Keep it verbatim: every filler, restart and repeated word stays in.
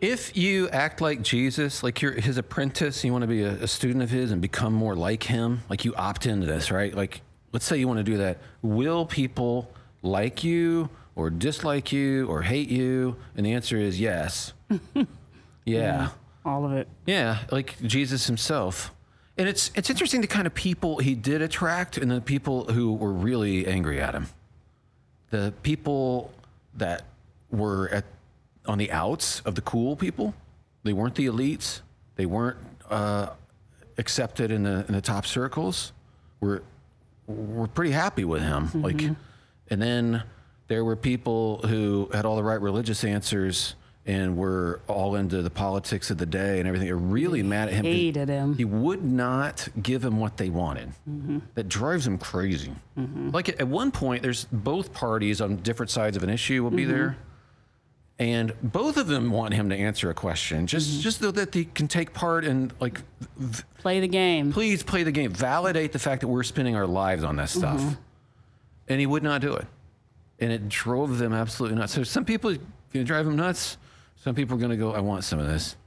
If you act like Jesus, like you're his apprentice, you want to be a, a student of his and become more like him, like you opt into this, right? Like, let's say you want to do that. Will people like you or dislike you or hate you? And the answer is yes. Yeah. Yeah, all of it. Yeah, like Jesus himself. And it's it's interesting the kind of people he did attract and the people who were really angry at him. The people that were at on the outs of the cool people. They weren't the elites. They weren't uh, accepted in the in the top circles. We're we're pretty happy with him. Mm-hmm. Like, and then there were people who had all the right religious answers and were all into the politics of the day and everything. They're really they mad at him. Hated him. He would not give them what they wanted. Mm-hmm. That drives him crazy. Mm-hmm. Like at one point, there's both parties on different sides of an issue will be mm-hmm. there. And both of them want him to answer a question, just mm-hmm. just so that they can take part and like v- play the game. Please play the game. Validate the fact that we're spending our lives on this stuff. Mm-hmm. And he would not do it, and it drove them absolutely nuts. So some people, it's gonna drive them nuts. Some people are gonna go, I want some of this.